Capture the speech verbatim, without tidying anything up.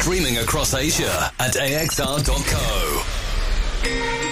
Streaming across Asia at A X R dot co.